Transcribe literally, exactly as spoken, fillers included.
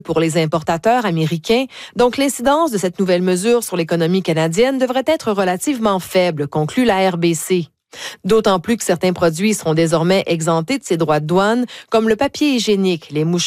pour les importateurs américains, donc l'incidence de cette nouvelle mesure sur l'économie canadienne devrait être relativement faible, conclut la R B C. D'autant plus que certains produits seront désormais exemptés de ces droits de douane, comme le papier hygiénique, les mouchoirs